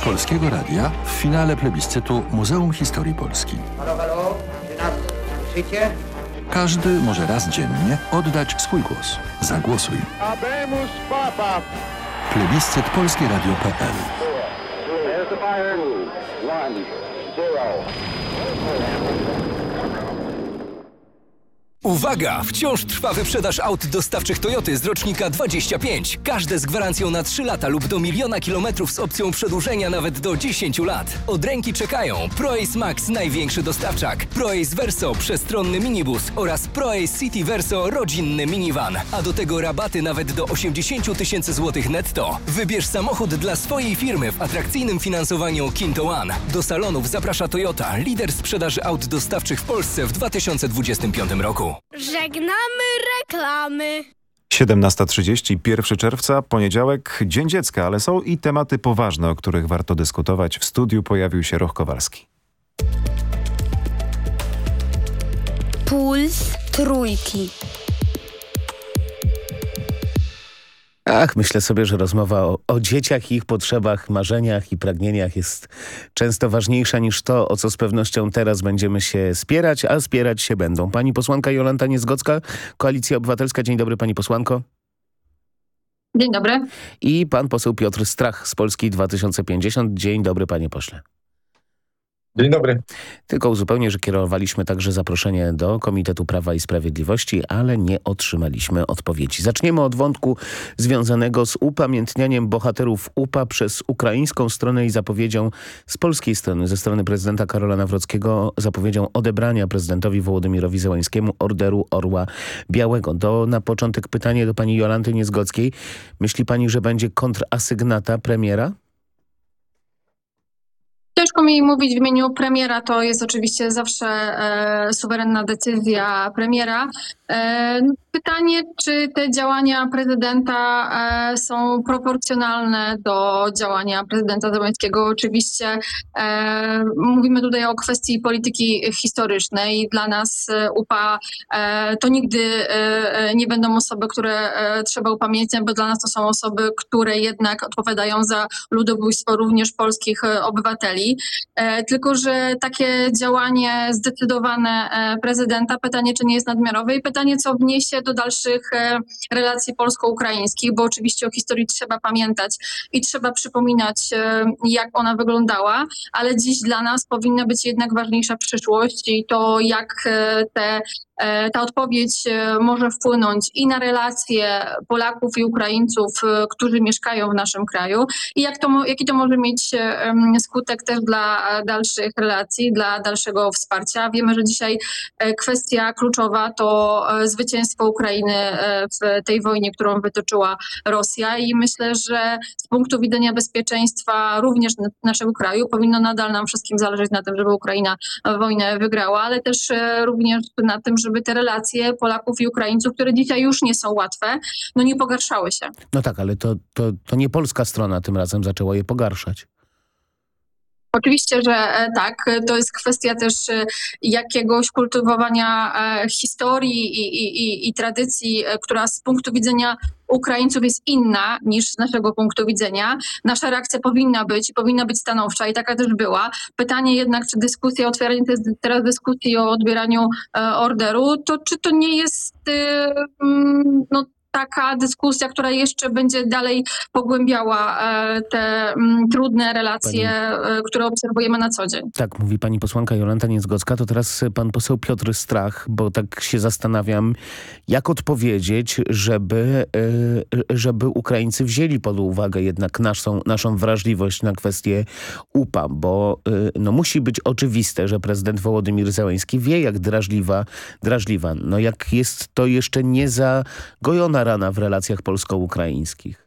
Polskiego Radia w finale plebiscytu Muzeum Historii Polski. Halo, halo, czy nas słyszycie? Każdy może raz dziennie oddać swój głos. Zagłosuj. Habemus Papa! Plebiscyt polskieradio.pl. There's the fire. 1, 0. Uwaga! Wciąż trwa wyprzedaż aut dostawczych Toyoty z rocznika 25. Każde z gwarancją na 3 lata lub do 1 000 000 kilometrów z opcją przedłużenia nawet do 10 lat. Od ręki czekają ProAce Max, największy dostawczak, ProAce Verso, przestronny minibus oraz ProAce City Verso, rodzinny minivan. A do tego rabaty nawet do 80 000 złotych netto. Wybierz samochód dla swojej firmy w atrakcyjnym finansowaniu Kinto One. Do salonów zaprasza Toyota, lider sprzedaży aut dostawczych w Polsce w 2025 roku. Żegnamy reklamy. 17:30, 1 czerwca, poniedziałek, Dzień Dziecka, ale są i tematy poważne, o których warto dyskutować. W studiu pojawił się Roch Kowalski. Puls trójki. Myślę sobie, że rozmowa o dzieciach i ich potrzebach, marzeniach i pragnieniach jest często ważniejsza niż to, o co z pewnością teraz będziemy się spierać, a spierać się będą. Pani posłanka Jolanta Niezgocka, Koalicja Obywatelska. Dzień dobry, pani posłanko. Dzień dobry. I pan poseł Piotr Strach z Polski 2050. Dzień dobry, panie pośle. Dzień dobry. Tylko uzupełnię, że kierowaliśmy także zaproszenie do Komitetu Prawa i Sprawiedliwości, ale nie otrzymaliśmy odpowiedzi. Zaczniemy od wątku związanego z upamiętnianiem bohaterów UPA przez ukraińską stronę i zapowiedzią z polskiej strony, ze strony prezydenta Karola Nawrockiego, zapowiedzią odebrania prezydentowi Wołodymyrowi Zełańskiemu Orderu Orła Białego. Na początek pytanie do pani Jolanty Niezgockiej. Myśli pani, że będzie kontrasygnata premiera? Ciężko mi mówić w imieniu premiera, to jest oczywiście zawsze suwerenna decyzja premiera. Pytanie, czy te działania prezydenta są proporcjonalne do działania prezydenta Zełańskiego. Oczywiście mówimy tutaj o kwestii polityki historycznej. Dla nas UPA to nigdy nie będą osoby, które trzeba upamiętniać, bo dla nas to są osoby, które jednak odpowiadają za ludobójstwo również polskich obywateli. Tylko że takie działanie zdecydowane prezydenta, pytanie, czy nie jest nadmiarowe i pytanie, co wniesie do dalszych relacji polsko-ukraińskich, bo oczywiście o historii trzeba pamiętać i trzeba przypominać, jak ona wyglądała, ale dziś dla nas powinna być jednak ważniejsza przyszłość i to, jak ta odpowiedź może wpłynąć i na relacje Polaków i Ukraińców, którzy mieszkają w naszym kraju i jaki to może mieć skutek też dla dalszych relacji, dla dalszego wsparcia. Wiemy, że dzisiaj kwestia kluczowa to zwycięstwo Ukrainy w tej wojnie, którą wytoczyła Rosja i myślę, że z punktu widzenia bezpieczeństwa również naszego kraju powinno nadal nam wszystkim zależeć na tym, żeby Ukraina wojnę wygrała, ale też również na tym, żeby te relacje Polaków i Ukraińców, które dzisiaj już nie są łatwe, nie pogarszały się. No tak, ale to nie polska strona tym razem zaczęła je pogarszać. Oczywiście, że tak. To jest kwestia też jakiegoś kultywowania historii i tradycji, która z punktu widzenia Ukraińców jest inna niż z naszego punktu widzenia. Nasza reakcja powinna być stanowcza i taka też była. Pytanie jednak, czy dyskusja, otwieranie teraz dyskusji o odbieraniu orderu, to czy to nie jest taka dyskusja, która jeszcze będzie dalej pogłębiała te trudne relacje, które obserwujemy na co dzień. Tak, mówi pani posłanka Jolanta Niezgocka. To teraz pan poseł Piotr Strach, bo tak się zastanawiam, jak odpowiedzieć, żeby Ukraińcy wzięli pod uwagę jednak naszą wrażliwość na kwestię UPA, bo musi być oczywiste, że prezydent Wołodymyr Zełański wie, jak drażliwa, jak jest to jeszcze nie zagojona rana w relacjach polsko-ukraińskich.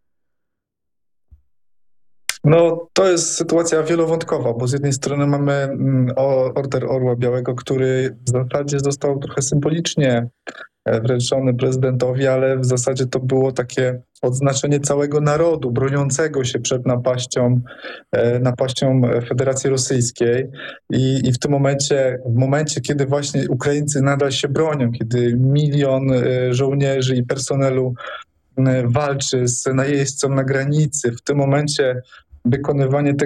To jest sytuacja wielowątkowa, bo z jednej strony mamy Order Orła Białego, który w zasadzie został trochę symbolicznie wręczony prezydentowi, ale w zasadzie to było takie odznaczenie całego narodu broniącego się przed napaścią Federacji Rosyjskiej i w tym momencie, kiedy właśnie Ukraińcy nadal się bronią, kiedy 1 000 000 żołnierzy i personelu walczy z najeźdźcą na granicy, w tym momencie wykonywanie tego